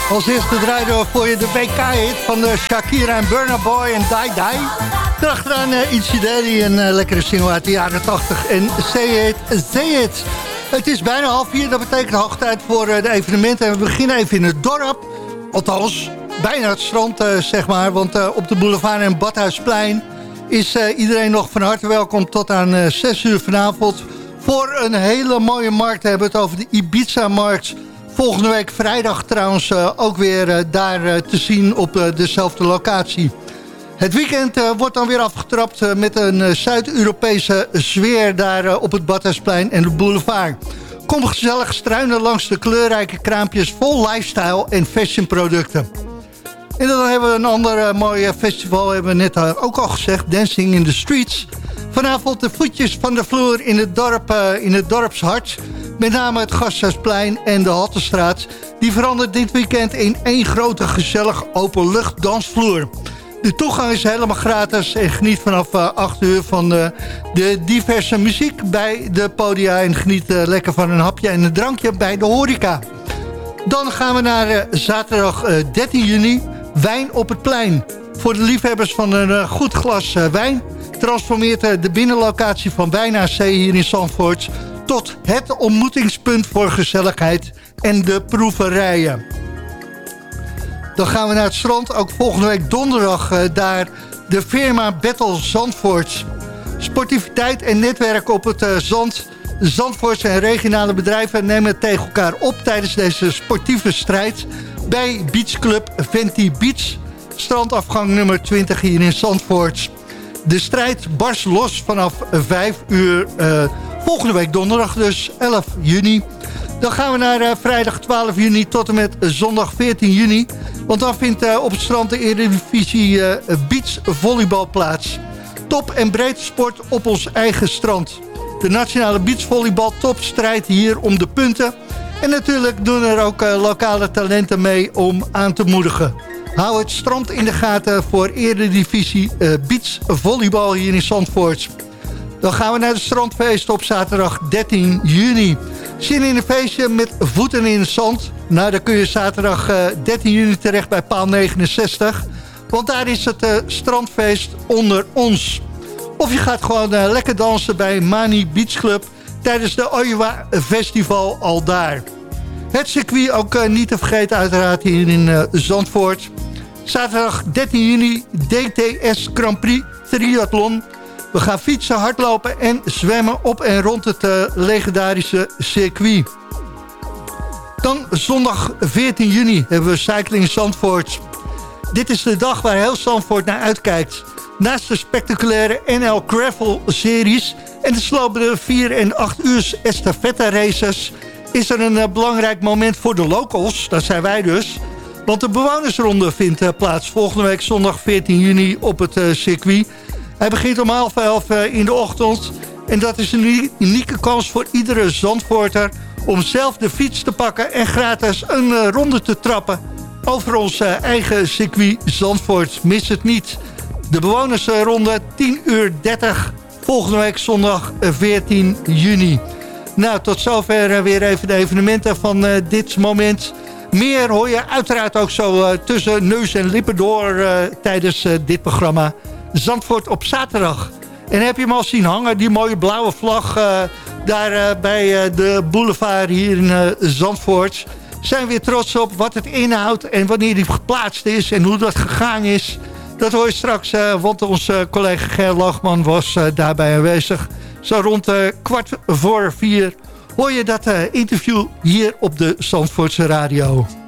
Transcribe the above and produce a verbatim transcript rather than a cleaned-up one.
Als eerste draaiden we voor je de W K-hit van de Shakira en Burna Boy en Die Die. Daarachteraan uh, Itchy Daddy, een uh, lekkere single uit de jaren tachtig. En Say It, Say It. Het is bijna half vier, dat betekent hoog tijd voor uh, de evenementen. En we beginnen even in het dorp. Althans, bijna het strand, uh, zeg maar. Want uh, op de boulevard en Badhuisplein is uh, iedereen nog van harte welkom tot aan uh, zes uur vanavond. Voor een hele mooie markt. We hebben het over de Ibiza-markt. Volgende week vrijdag trouwens uh, ook weer uh, daar uh, te zien op uh, dezelfde locatie. Het weekend uh, wordt dan weer afgetrapt uh, met een uh, Zuid-Europese sfeer daar uh, op het Badhuisplein en de boulevard. Kom gezellig struinen langs de kleurrijke kraampjes vol lifestyle en fashionproducten. En dan hebben we een ander uh, mooi festival, hebben we net uh, ook al gezegd, Dancing in the Streets. Vanavond de voetjes van de vloer in het dorp, uh, in het dorpshart. Met name het Gasthuisplein en de Haltestraat. Die verandert dit weekend in één grote gezellig openlucht dansvloer. De toegang is helemaal gratis en geniet vanaf uh, acht uur van uh, de diverse muziek bij de podia. En geniet uh, lekker van een hapje en een drankje bij de horeca. Dan gaan we naar uh, zaterdag uh, dertien juni, Wijn op het Plein. Voor de liefhebbers van een uh, goed glas uh, wijn transformeert uh, de binnenlocatie van Wijn A C hier in Zandvoort tot het ontmoetingspunt voor gezelligheid en de proeverijen. Dan gaan we naar het strand. Ook volgende week donderdag uh, daar de firma Battle Zandvoort. Sportiviteit en netwerk op het uh, zand. Zandvoortse en regionale bedrijven nemen het tegen elkaar op tijdens deze sportieve strijd bij Beachclub Venti Beach. Strandafgang nummer twintig hier in Zandvoort. De strijd barst los vanaf vijf uur uh, volgende week donderdag, dus elf juni. Dan gaan we naar uh, vrijdag twaalf juni tot en met zondag veertien juni. Want dan vindt uh, op het strand de Eredivisie uh, beachvolleybal plaats. Top en breedte sport op ons eigen strand. De nationale beachvolleybal top strijdt hier om de punten. En natuurlijk doen er ook uh, lokale talenten mee om aan te moedigen. Hou het strand in de gaten voor Eredivisie uh, beachvolleybal hier in Zandvoort. Dan gaan we naar het strandfeest op zaterdag dertien juni. Zin in een feestje met voeten in het zand. Nou, dan kun je zaterdag uh, dertien juni terecht bij paal negenenzestig. Want daar is het uh, strandfeest onder ons. Of je gaat gewoon uh, lekker dansen bij Mani Beach Club tijdens de Oiwa Festival al daar. Het circuit ook uh, niet te vergeten uiteraard hier in uh, Zandvoort. Zaterdag dertien juni D T S Grand Prix Triathlon. We gaan fietsen, hardlopen en zwemmen op en rond het uh, legendarische circuit. Dan zondag veertien juni hebben we Cycling Zandvoort. Dit is de dag waar heel Zandvoort naar uitkijkt. Naast de spectaculaire N L Gravel series en de slopende vier en acht uur estafette races is er een uh, belangrijk moment voor de locals. Dat zijn wij dus. Want de bewonersronde vindt uh, plaats volgende week zondag veertien juni op het uh, circuit. Hij begint om half elf uh, in de ochtend. En dat is een unieke kans voor iedere Zandvoorter om zelf de fiets te pakken en gratis een uh, ronde te trappen over ons uh, eigen circuit Zandvoort. Mis het niet. De bewonersronde tien uur dertig volgende week zondag veertien juni. Nou, tot zover uh, weer even de evenementen van uh, dit moment. Meer hoor je uiteraard ook zo uh, tussen neus en lippen door uh, tijdens uh, dit programma Zandvoort op zaterdag. En heb je hem al zien hangen, die mooie blauwe vlag uh, daar uh, bij uh, de boulevard hier in uh, Zandvoort. Zijn we weer trots op wat het inhoudt en wanneer die geplaatst is en hoe dat gegaan is. Dat hoor je straks, uh, want onze collega Ger Lachman was uh, daarbij aanwezig. Zo rond uh, kwart voor vier hoor je dat uh, interview hier op de Zandvoortse radio.